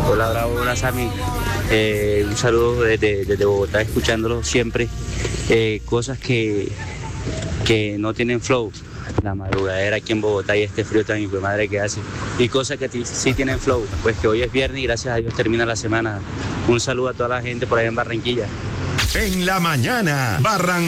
Hola Bravo, hola Sammy. Un saludo desde Bogotá, escuchándolo siempre. Cosas que no tienen flow. La madrugadera aquí en Bogotá y este frío tan hijo de madre que hace. Y cosas que sí tienen flow. Pues que hoy es viernes y gracias a Dios termina la semana. Un saludo a toda la gente por ahí en Barranquilla. En la mañana, Barranquilla.